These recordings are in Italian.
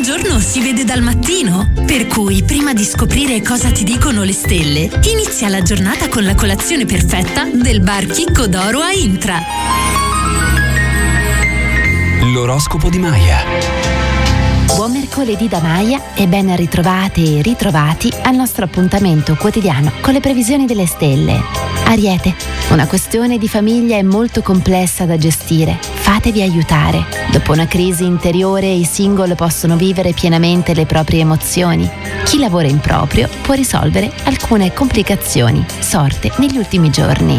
giorno si vede dal mattino, per cui prima di scoprire cosa ti dicono le stelle, inizia la giornata con la colazione perfetta del bar Chicco d'Oro a Intra. L'oroscopo di Maya. Buon mercoledì da Maya e ben ritrovate e ritrovati al nostro appuntamento quotidiano con le previsioni delle stelle. Ariete, una questione di famiglia è molto complessa da gestire. Fatevi aiutare. Dopo una crisi interiore i single possono vivere pienamente le proprie emozioni. Chi lavora in proprio può risolvere alcune complicazioni sorte negli ultimi giorni.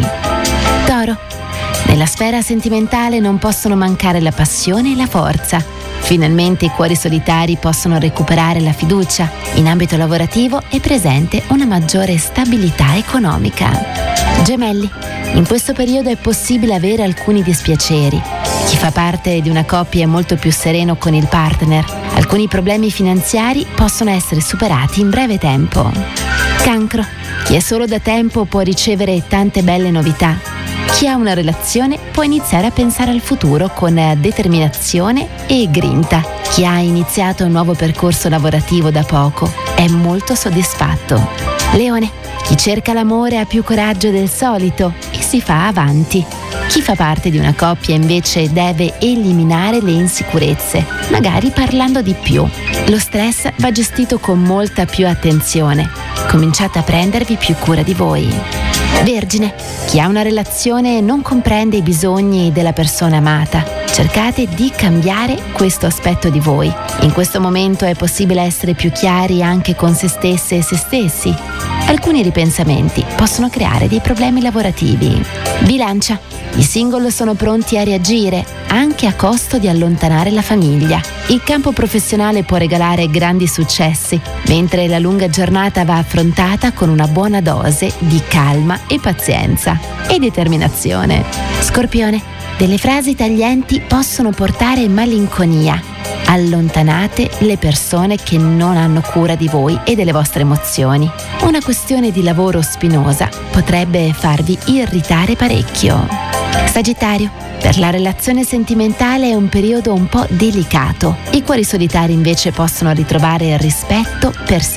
Toro, nella sfera sentimentale non possono mancare la passione e la forza. Finalmente i cuori solitari possono recuperare la fiducia. In ambito lavorativo è presente una maggiore stabilità economica. Gemelli, in questo periodo è possibile avere alcuni dispiaceri. Chi fa parte di una coppia è molto più sereno con il partner. Alcuni problemi finanziari possono essere superati in breve tempo. Cancro, chi è solo da tempo può ricevere tante belle novità. Chi ha una relazione può iniziare a pensare al futuro con determinazione e grinta. Chi ha iniziato un nuovo percorso lavorativo da poco è molto soddisfatto. Leone, chi cerca l'amore ha più coraggio del solito e si fa avanti. Chi fa parte di una coppia invece deve eliminare le insicurezze, magari parlando di più. Lo stress va gestito con molta più attenzione. Cominciate a prendervi più cura di voi. Vergine, chi ha una relazione non comprende i bisogni della persona amata. Cercate di cambiare questo aspetto di voi. In questo momento è possibile essere più chiari anche con se stesse e se stessi. Alcuni ripensamenti possono creare dei problemi lavorativi. Bilancia, i single sono pronti a reagire, anche a costo di allontanare la famiglia. Il campo professionale può regalare grandi successi, mentre la lunga giornata va affrontata con una buona dose di calma e pazienza e determinazione. Scorpione, delle frasi taglienti possono portare malinconia. Allontanate le persone che non hanno cura di voi e delle vostre emozioni. Una questione di lavoro spinosa potrebbe farvi irritare parecchio. Sagittario, per la relazione sentimentale è un periodo un po' delicato. I cuori solitari invece possono ritrovare il rispetto per sé